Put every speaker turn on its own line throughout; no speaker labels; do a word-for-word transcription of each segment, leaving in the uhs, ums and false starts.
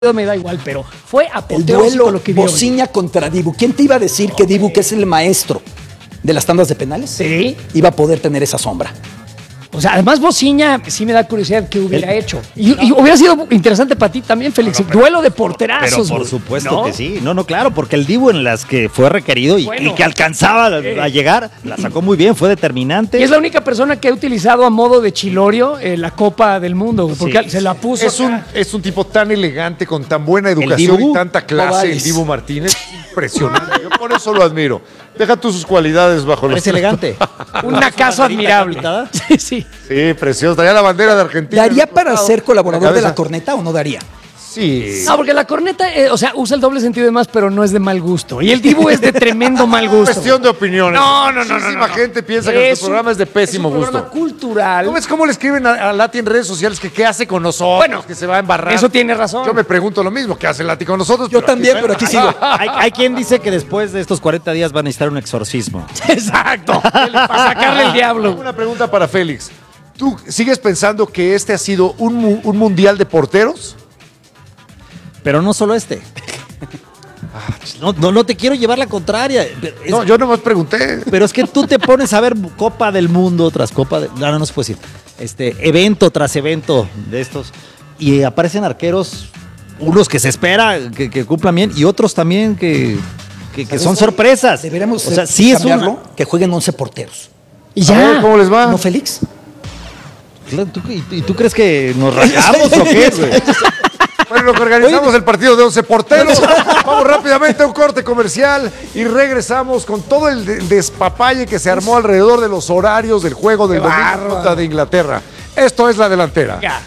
me da igual, pero fue
El
apoteósico
duelo
lo que vio.
Bociña contra Dibu. ¿Quién te iba a decir que Dibu, que es el maestro de las tandas de penales,
Sí.
iba a poder tener esa sombra?
O sea, además Bociña sí me da curiosidad qué hubiera
El-
hecho. Y, y hubiera sido interesante para ti también, Félix.
No, no, pero-
Duelo de porterazos.
Pero por
güey,
supuesto
¿no?
que sí. No, no, claro, porque el Dibu en las que fue requerido y,
Bueno,
y que alcanzaba a,
eh.
a llegar, la sacó muy bien, fue determinante.
Y es la única persona que ha utilizado a modo de chilorio eh, la Copa del Mundo, güey, porque
Sí.
se la puso.
Es un,
acá.
es un tipo tan elegante, con tan buena educación
Dibu?
y tanta clase,
Ovales.
el Dibu Martínez. Impresionante. Yo por eso lo admiro. Deja tú sus cualidades bajo los...
Es elegante.
Un acaso admirable.
pintada?
Sí, sí.
Sí, precioso. Daría la bandera de Argentina.
¿Daría
al otro
para
lado.
ser colaborador de la
cabeza.
corneta o no daría?
Sí.
No, porque la corneta, eh, o sea, usa el doble sentido de más, pero no es de mal gusto. Y el Dibu es de tremendo mal gusto.
Cuestión de opiniones.
No, no, no, no,
Muchísima
no, no.
gente piensa que
Es
nuestro programa
un-
es de pésimo
es un
gusto.
programa cultural.
¿No ves cómo le escriben a, a Lati en redes sociales que qué hace con nosotros?
Bueno,
que se va a embarrar.
eso tiene razón.
Yo me pregunto lo mismo. ¿Qué hace Lati con nosotros?
Yo también, pero aquí sigo.
Hay, hay quien dice que después de estos cuarenta días van a necesitar un exorcismo.
Exacto. Para sacarle el diablo.
Una pregunta para Félix. ¿Tú sigues pensando que este ha sido un, mu- un mundial de porteros?
Pero no solo este. No, no, no te quiero llevar la contraria. Es-
No, yo nomás pregunté.
Pero es que tú te pones a ver Copa del Mundo tras Copa de... No, no, no se puede decir. Este, evento tras evento de estos. Y aparecen arqueros, unos que se espera que, que cumplan bien y otros también que, que, que
¿Sabes?
son sorpresas.
Deberíamos
o sea,
eh,
sí es
cambiarlo,
una...
que jueguen once porteros.
Y
A ver,
ya.
¿cómo les va?
¿No, Félix?
Claro, ¿tú- y, y tú crees que nos rayamos o qué, güey?
Bueno, lo que organizamos el partido de once porteros. Vamos rápidamente a un corte comercial y regresamos con todo el de- despapalle que se armó alrededor de los horarios del juego del
Qué
domingo
bárbaro.
contra de Inglaterra. Esto es La Delantera.
Ya.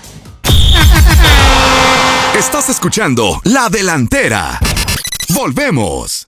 Estás escuchando La Delantera. Volvemos.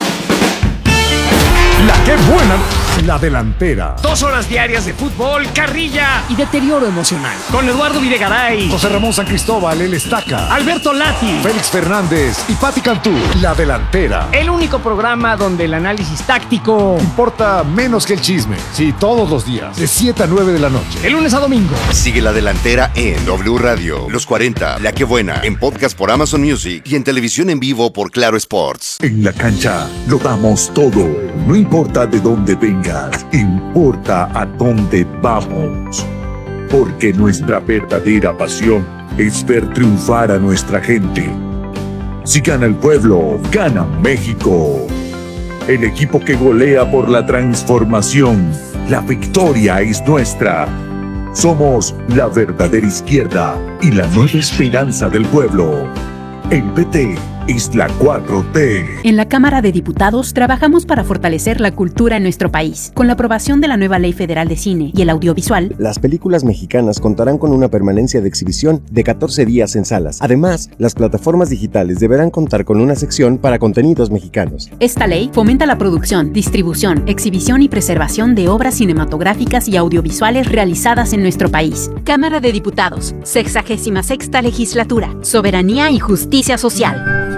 La que buena, La Delantera.
Dos horas diarias de fútbol, carrilla y deterioro emocional. Con Eduardo Videgaray,
José Ramón San Cristóbal, el Estaca.
Alberto Lati.
Félix Fernández y Pati Cantú. La Delantera.
El único programa donde el análisis táctico,
Importa menos que el chisme. Sí, todos los días, de siete a nueve de la noche.
de lunes a domingo.
Sigue La Delantera en W Radio, Los cuarenta, La Que Buena, en podcast por Amazon Music y en televisión en vivo por Claro Sports.
En la cancha lo damos todo. No importa de dónde vengas, importa a dónde vamos. Porque nuestra verdadera pasión es ver triunfar a nuestra gente. Si gana el pueblo, gana México. El equipo que golea por la transformación. La victoria es nuestra. Somos la verdadera izquierda y la nueva esperanza del pueblo. El P T es la cuatro T.
En la Cámara de Diputados trabajamos para fortalecer la cultura en nuestro país. Con la aprobación de la nueva Ley Federal de Cine y el Audiovisual,
Las películas mexicanas contarán con una permanencia de exhibición de catorce días en salas. Además, las plataformas digitales deberán contar con una sección para contenidos mexicanos.
esta ley fomenta la producción, distribución, exhibición y preservación de obras cinematográficas y audiovisuales realizadas en nuestro país. Cámara de Diputados, sexagésima sexta legislatura, soberanía y justicia social.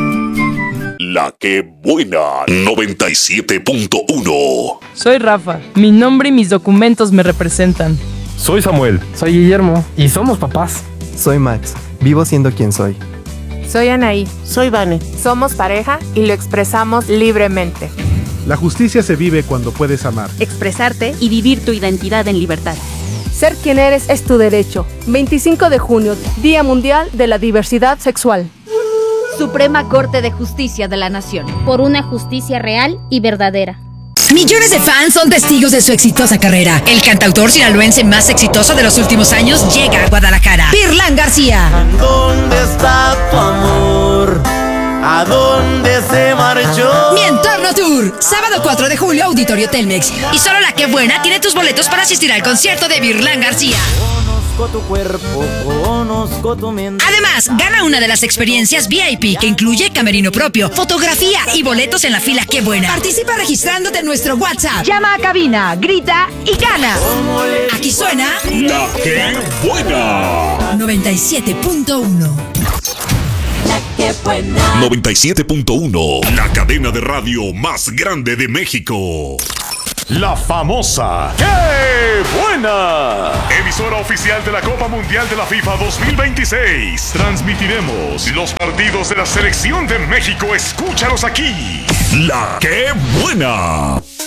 La Que Buena noventa y siete punto uno.
Soy Rafa. Mi nombre y mis documentos me representan.
Soy Samuel.
Soy Guillermo. Y somos papás.
Soy Max, vivo siendo quien soy.
Soy Anaí.
Soy Vane. Somos pareja y lo expresamos libremente.
La justicia se vive cuando puedes amar.
Expresarte y vivir tu identidad en libertad.
Ser quien eres es tu derecho. veinticinco de junio, Día Mundial de la Diversidad Sexual.
Suprema Corte de Justicia de la Nación. Por una justicia real y verdadera.
Millones de fans son testigos de su exitosa carrera. El cantautor sinaloense más exitoso de los últimos años llega a Guadalajara. Virlán García.
¿Dónde está tu amor? ¿A dónde se marchó?
Mi Entorno Tour. Sábado cuatro de julio, Auditorio Telmex. Y solo La Que Buena tiene tus boletos para asistir al concierto de Virlán García.
Conozco tu cuerpo, conozco tu mente.
Además, gana una de las experiencias V I P que incluye camerino propio, fotografía y boletos en la fila Que Buena. Participa registrándote en nuestro WhatsApp. Llama a cabina, grita y gana. Aquí suena
La Que Buena
noventa y siete punto uno.
La Que Buena
noventa y siete punto uno. La cadena de radio más grande de México. la famosa ¡Qué buena! Emisora oficial de la Copa Mundial de la FIFA dos mil veintiséis. Transmitiremos los partidos de la Selección de México. Escúchalos aquí. La ¡Qué buena!